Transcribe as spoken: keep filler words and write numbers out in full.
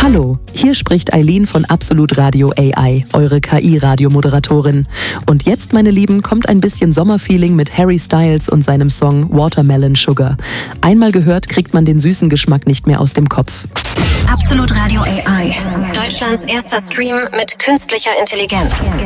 Hallo, hier spricht Eileen von Absolut Radio A I, eure K I-Radiomoderatorin. Und jetzt, meine Lieben, kommt ein bisschen Sommerfeeling mit Harry Styles und seinem Song Watermelon Sugar. Einmal gehört, kriegt man den süßen Geschmack nicht mehr aus dem Kopf. Absolut Radio A I, Deutschlands erster Stream mit künstlicher Intelligenz.